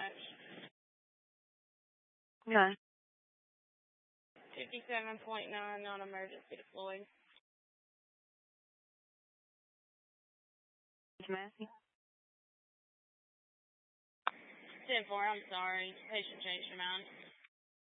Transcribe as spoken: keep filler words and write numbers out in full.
dispatch. Okay. fifty-seven point nine, non-emergency deployed. Massey? ten four, I'm sorry. Patient changed your mind.